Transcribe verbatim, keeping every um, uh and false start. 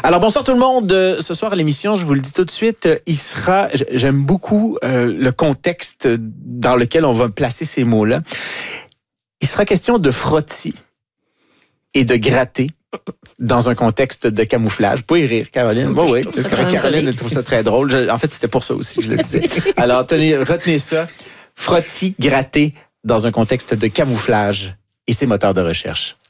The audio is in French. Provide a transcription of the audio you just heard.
Alors, bonsoir tout le monde. Ce soir à l'émission, je vous le dis tout de suite, il sera, j'aime beaucoup euh, le contexte dans lequel on va placer ces mots-là. Il sera question de frottis et de gratter dans un contexte de camouflage. Vous pouvez rire, Caroline. Bon, oui, c'est correct. Caroline trouve ça très drôle. Je, en fait, c'était pour ça aussi que je le disais. Alors, tenez, retenez ça. Frottis, gratter dans un contexte de camouflage et ses moteurs de recherche.